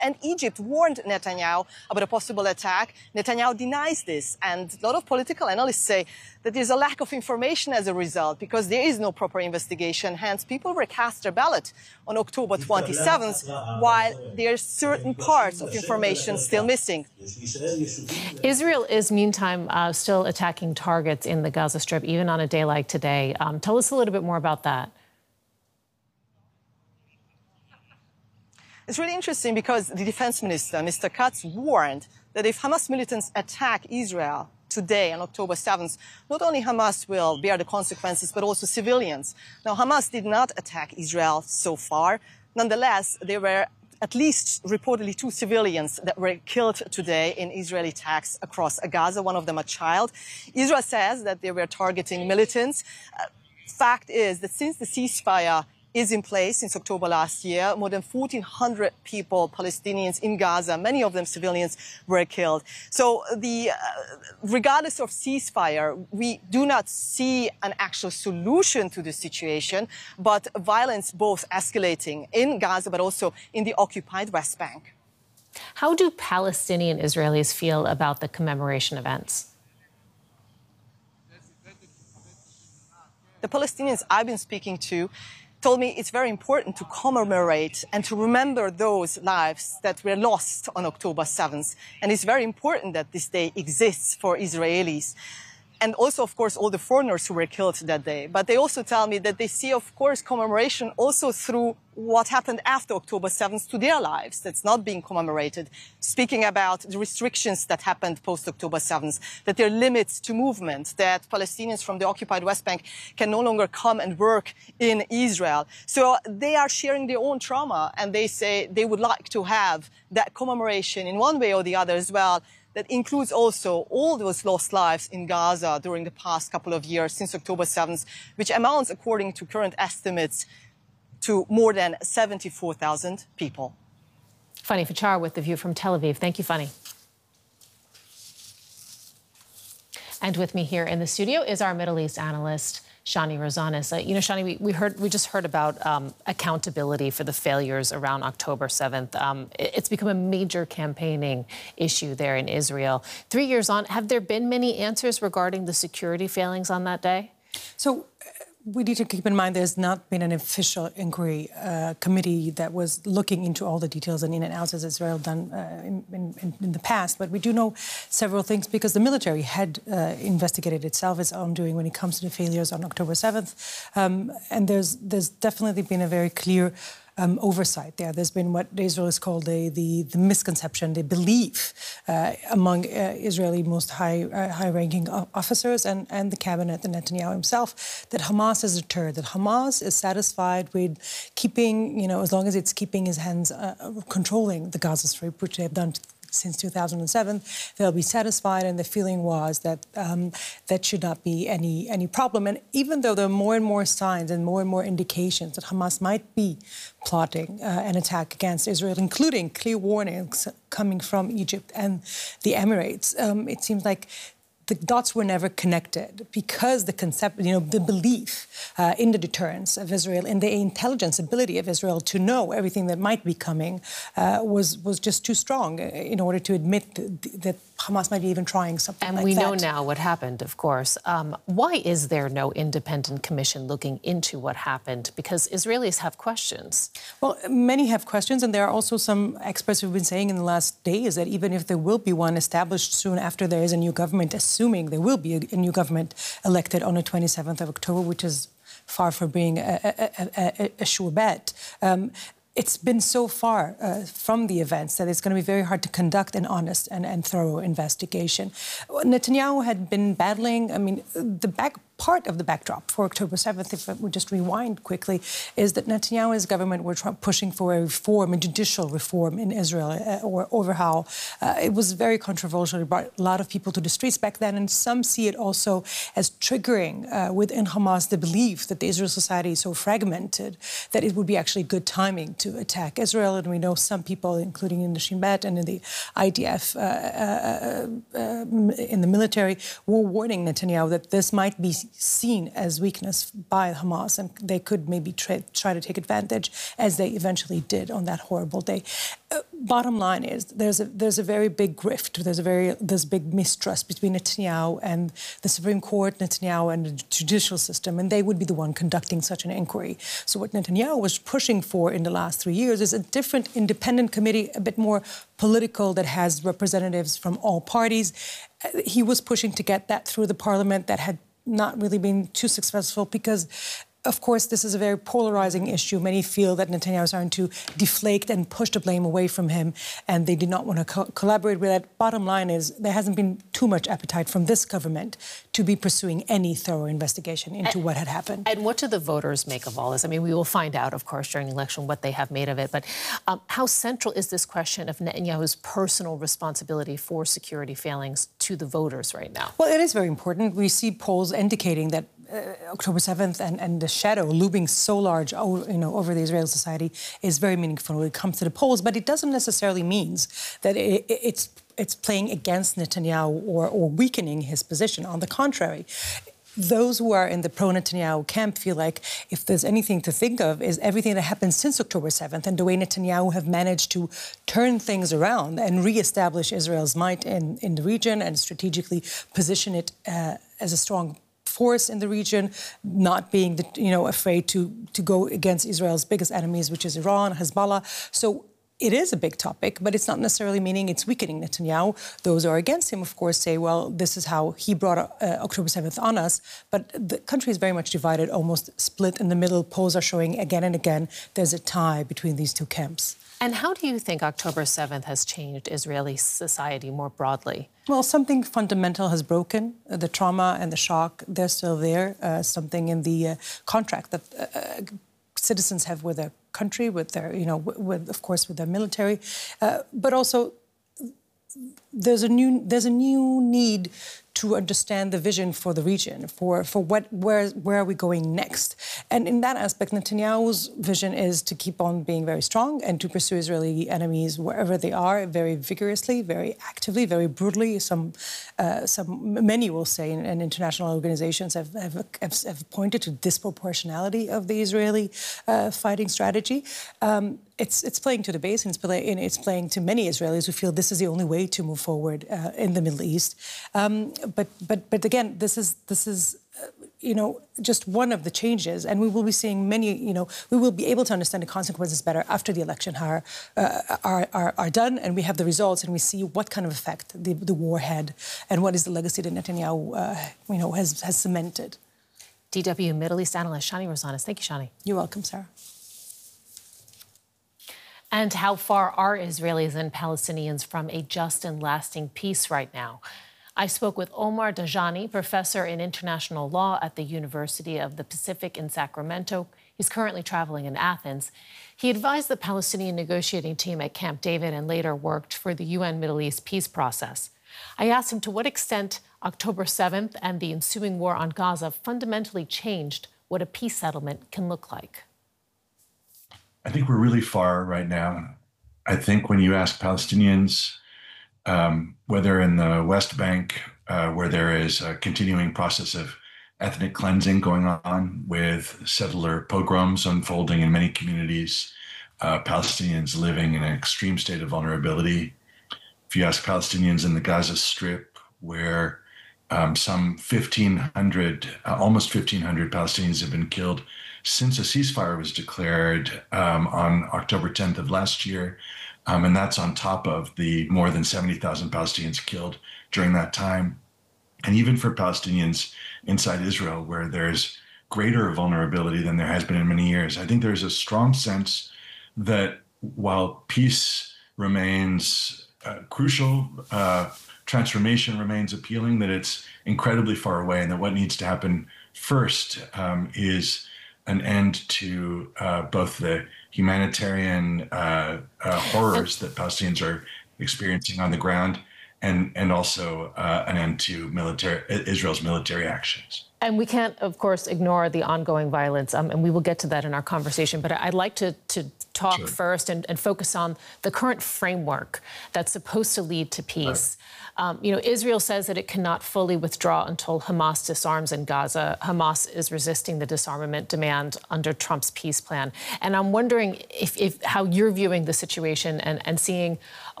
and Egypt warned Netanyahu about a possible attack. Netanyahu denies this, and a lot of political analysts say that there's a lack of information as a result because there is no proper investigation. Hence, people were cast their ballot on October 27th, while there are certain parts of information still missing. Israel is, meantime, still attacking targets in the Gaza Strip, even on a day like today. Tell us a little bit more about that. It's really interesting because the defense minister, Mr. Katz, warned that if Hamas militants attack Israel today on October 7th, not only Hamas will bear the consequences, but also civilians. Now, Hamas did not attack Israel so far. Nonetheless, there were at least reportedly 2 civilians that were killed today in Israeli attacks across Gaza, one of them a child. Israel says that they were targeting militants. Fact is that since the ceasefire is in place since October last year, more than 1,400 people, Palestinians in Gaza, many of them civilians, were killed. So regardless of ceasefire, we do not see an actual solution to the situation, but violence both escalating in Gaza, but also in the occupied West Bank. How do Palestinian Israelis feel about the commemoration events? The Palestinians I've been speaking to told me it's very important to commemorate and to remember those lives that were lost on October 7th. And it's very important that this day exists for Israelis. And also, of course, all the foreigners who were killed that day. But they also tell me that they see, of course, commemoration also through what happened after October 7th to their lives that's not being commemorated. Speaking about the restrictions that happened post-October 7th, that there are limits to movement, that Palestinians from the occupied West Bank can no longer come and work in Israel. So they are sharing their own trauma, and they say they would like to have that commemoration in one way or the other as well. That includes also all those lost lives in Gaza during the past couple of years since October 7th, which amounts, according to current estimates, to more than 74,000 people. Fanny Fachar with The View from Tel Aviv. Thank you, Fanny. And with me here in the studio is our Middle East analyst, Shani Rosanes. Shani, we just heard about accountability for the failures around October 7th. It's become a major campaigning issue there in Israel. 3 years on, have there been many answers regarding the security failings on that day? So we need to keep in mind there's not been an official inquiry committee that was looking into all the details and in and outs as Israel done in the past. But we do know several things because the military had investigated itself, its own doing when it comes to the failures on October 7th. And there's definitely been a very clear oversight there. There's been what Israel is called the misconception, the belief among Israeli most high-ranking officers and the cabinet, and Netanyahu himself, that Hamas is deterred, that Hamas is satisfied with keeping, as long as it's keeping his hands controlling the Gaza Strip, which they have done since 2007, they'll be satisfied, and the feeling was that that should not be any problem. And even though there are more and more signs and more indications that Hamas might be plotting an attack against Israel, including clear warnings coming from Egypt and the Emirates, it seems like the dots were never connected because the concept, the belief in the deterrence of Israel, in the intelligence ability of Israel to know everything that might be coming was just too strong in order to admit that Hamas might be even trying something like that. And we know now what happened, of course. Why is there no independent commission looking into what happened? Because Israelis have questions. Well, many have questions, and there are also some experts who've been saying in the last days that even if there will be one established soon after there is a new government, assuming there will be a new government elected on the 27th of October, which is far from being a sure bet, it's been so far from the events that it's going to be very hard to conduct an honest and thorough investigation. Netanyahu had been battling, part of the backdrop for October 7th, if we just rewind quickly, is that Netanyahu's government were pushing for a reform, a judicial reform in Israel, or overhaul. It was very controversial. It brought a lot of people to the streets back then, and some see it also as triggering within Hamas the belief that the Israel society is so fragmented that it would be actually good timing to attack Israel. And we know some people, including in the Shin Bet and in the IDF, in the military, were warning Netanyahu that this might be seen as weakness by Hamas, and they could maybe try to take advantage, as they eventually did on that horrible day. Bottom line is there's a very big grift, there's big mistrust between Netanyahu and the Supreme Court, Netanyahu and the judicial system, and they would be the one conducting such an inquiry. So what Netanyahu was pushing for in the last 3 years is a different independent committee, a bit more political, that has representatives from all parties. He was pushing to get that through the parliament. That had not really been too successful because, of course, this is a very polarizing issue. Many feel that Netanyahu is trying to deflate and push the blame away from him, and they did not want to collaborate with that. Bottom line is there hasn't been too much appetite from this government to be pursuing any thorough investigation into what had happened. And what do the voters make of all this? I mean, we will find out, of course, during the election what they have made of it. But how central is this question of Netanyahu's personal responsibility for security failings to the voters right now? Well, it is very important. We see polls indicating that October 7th and the shadow looming so large, over the Israeli society is very meaningful when it comes to the polls. But it doesn't necessarily mean that it's playing against Netanyahu or weakening his position. On the contrary, those who are in the pro-Netanyahu camp feel like if there's anything to think of is everything that happened since October 7th and the way Netanyahu have managed to turn things around and reestablish Israel's might in the region and strategically position it as a strong force in the region, not being afraid to go against Israel's biggest enemies, which is Iran, Hezbollah. So it is a big topic, but it's not necessarily meaning it's weakening Netanyahu. Those who are against him, of course, say, well, this is how he brought October 7th on us. But the country is very much divided, almost split in the middle. Polls are showing again and again there's a tie between these two camps. And how do you think October 7th has changed Israeli society more broadly? Well, something fundamental has broken. The trauma and the shock, they're still there. Something in the contract that citizens have with their country, with their, of course, with their military. But also, there's a new need to understand the vision for the region, where are we going next? And in that aspect, Netanyahu's vision is to keep on being very strong and to pursue Israeli enemies wherever they are, very vigorously, very actively, very brutally. Many will say, and international organizations have pointed to disproportionality of the Israeli fighting strategy. It's playing to the base, and it's playing to many Israelis who feel this is the only way to move forward in the Middle East. But again, this is just one of the changes, and we will be seeing many. We will be able to understand the consequences better after the election are done, and we have the results, and we see what kind of effect the war had, and what is the legacy that Netanyahu has cemented. DW Middle East analyst Shani Rosanes. Thank you, Shani. You're welcome, Sarah. And how far are Israelis and Palestinians from a just and lasting peace right now? I spoke with Omar Dajani, professor in international law at the University of the Pacific in Sacramento. He's currently traveling in Athens. He advised the Palestinian negotiating team at Camp David and later worked for the UN Middle East peace process. I asked him to what extent October 7th and the ensuing war on Gaza fundamentally changed what a peace settlement can look like. I think we're really far right now. I think when you ask Palestinians, whether in the West Bank, where there is a continuing process of ethnic cleansing going on with settler pogroms unfolding in many communities, Palestinians living in an extreme state of vulnerability. If you ask Palestinians in the Gaza Strip, where some 1,500, almost 1,500 Palestinians have been killed since a ceasefire was declared on October 10th of last year. And that's on top of the more than 70,000 Palestinians killed during that time. And even for Palestinians inside Israel, where there's greater vulnerability than there has been in many years, I think there's a strong sense that while peace remains crucial, transformation remains appealing, that it's incredibly far away, and that what needs to happen first is an end to both the humanitarian horrors that Palestinians are experiencing on the ground, and also an end to Israel's military actions. And we can't, of course, ignore the ongoing violence, and we will get to that in our conversation. But I'd like to talk first and focus on the current framework that's supposed to lead to peace. Israel says that it cannot fully withdraw until Hamas disarms in Gaza. Hamas is resisting the disarmament demand under Trump's peace plan. And I'm wondering if how you're viewing the situation and seeing